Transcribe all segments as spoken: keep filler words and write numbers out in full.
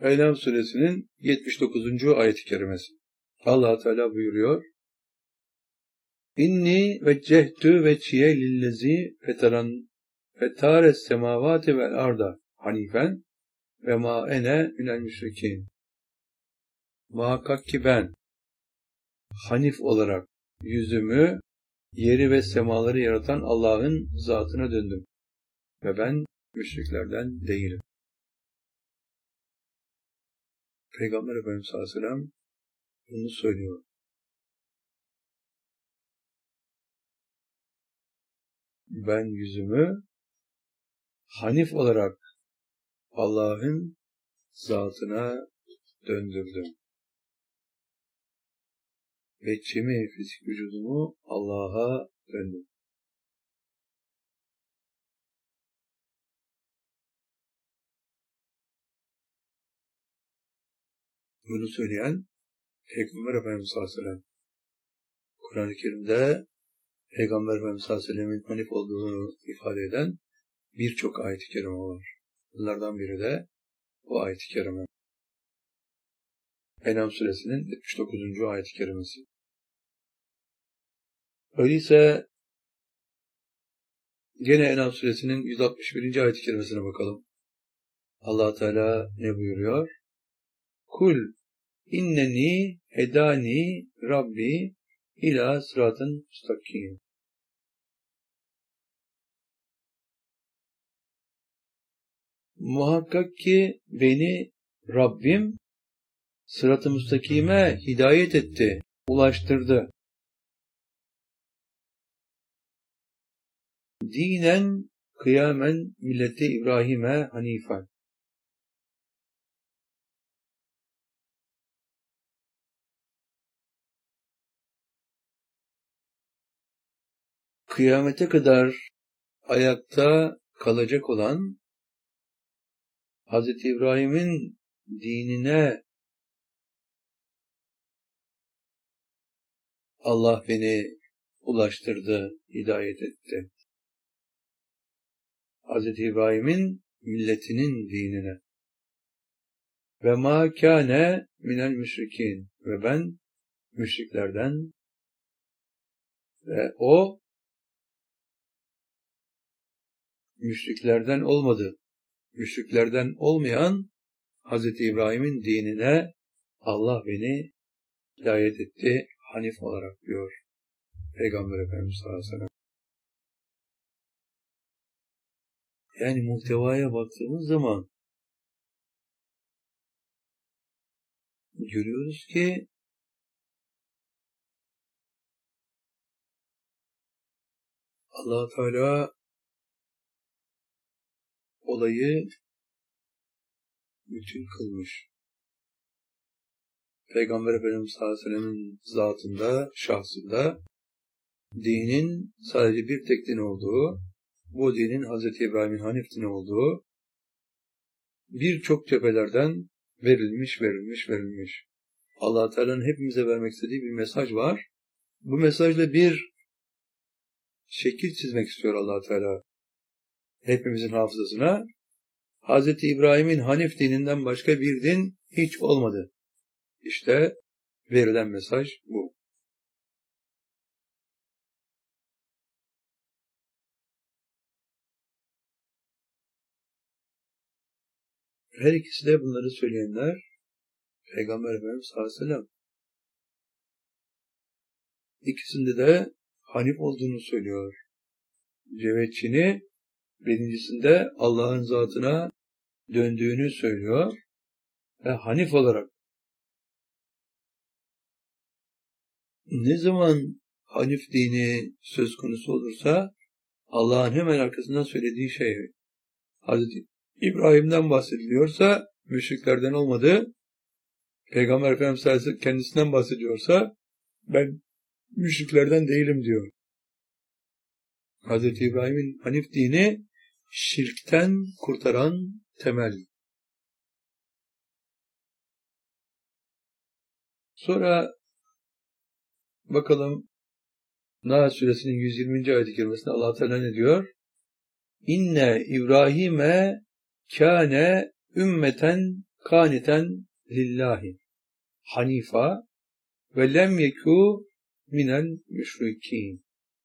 En'am suresinin yetmiş dokuzuncu ayet-i kerimesi. Allah Teala buyuruyor: İnni veccehtu veciye lillezî fetaran fetares semavati vel arda hanifen ve ma ene minel müşrikîn. Muhakkak ki ben hanif olarak yüzümü yeri ve semaları yaratan Allah'ın zatına döndüm ve ben müşriklerden değilim. Peygamber Efendimiz sallallahu aleyhi ve sellem bunu söylüyor. Ben yüzümü hanif olarak Allah'ın zatına döndürdüm. Ve cemi fizik vücudumu Allah'a döndüm. Bunu söyleyen Peygamber Efendimiz sallallahu aleyhi ve sellem. Kur'an-ı Kerim'de Peygamber Efendimiz sallallahu aleyhi ve sellem'in hanif olduğunu ifade eden birçok ayet-i kerime var. Bunlardan biri de bu ayet-i kerime. En'am suresinin yetmiş dokuzuncu ayet-i kerimesi. Öyleyse gene En'am suresinin yüz altmış birinci ayet-i kerimesine bakalım. Allah Teala ne buyuruyor? Kul inneni hedani Rabbi ila sıratın müstakim. Muhakkak ki beni Rabbim sırat-ı müstakime hidayet etti, ulaştırdı. Dinen kıyamen milleti İbrahim'e hanifen. Kıyamete kadar ayakta kalacak olan Hazreti İbrahim'in dinine Allah beni ulaştırdı, hidayet etti. Hazreti İbrahim'in milletinin dinine. Ve ma kâne minel müşrikîn. Ve ben müşriklerden ve o müşriklerden olmadı. Müşriklerden olmayan Hazreti İbrahim'in dinine Allah beni hidayet etti, hanif olarak diyor Peygamber Efendimiz sallallahu aleyhi ve sellem. Yani muhtevaya baktığımız zaman görüyoruz ki Allah Teala olayı bütün kılmış. Peygamber Efendimiz sallallahu aleyhi ve sellem'in zatında, şahsında dinin sadece bir tek din olduğu, bu dinin Hazreti İbrahim'in hanif dini olduğu birçok cephelerden verilmiş, verilmiş, verilmiş. Allah Teala'nın hepimize vermek istediği bir mesaj var. Bu mesajla bir şekil çizmek istiyor Allah Teala. Hepimizin hafızasına Hazreti İbrahim'in hanif dininden başka bir din hiç olmadı. İşte verilen mesaj bu. Her ikisi de bunları söyleyenler Peygamber Efendimiz sallallahu aleyhi ve sellem. İkisinde de hanif olduğunu söylüyor. Cevhetçini birincisinde Allah'ın zatına döndüğünü söylüyor ve hanif olarak. Ne zaman hanif dini söz konusu olursa Allah'ın hemen arkasından söylediği şey Hazreti İbrahim'den bahsediliyorsa müşriklerden olmadı. Peygamber Efendimiz kendisinden bahsediyorsa ben müşriklerden değilim diyor. Hazreti İbrahim'in hanif dini şirkten kurtaran temel. Sonra bakalım Nahl suresinin yüz yirminci ayet-i kerimesinde Allah Teala ne diyor? İnne İbrahim'e kâne ümmeten Kaniten lillahi hanifa ve lem yeku minel müşrikin.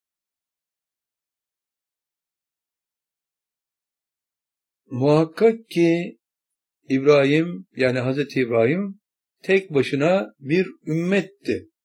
Muhakkak ki İbrahim, yani Hazreti İbrahim tek başına bir ümmetti.